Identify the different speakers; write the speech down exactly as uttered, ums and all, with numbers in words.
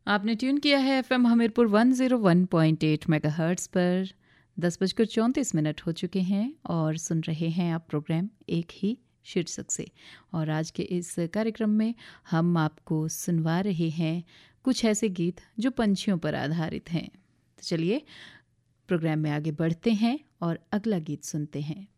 Speaker 1: आपने ट्यून किया है FM Hamirpur one zero one point eight megahertz पर। दस बजकर चौंतीस मिनट हो चुके हैं और सुन रहे हैं आप प्रोग्राम एक ही शीर्षक से। और आज के इस कार्यक्रम में हम आपको सुनवा रहे हैं कुछ ऐसे गीत जो पंछियों पर आधारित हैं। तो चलिए प्रोग्राम में आगे बढ़ते हैं और अगला गीत सुनते हैं।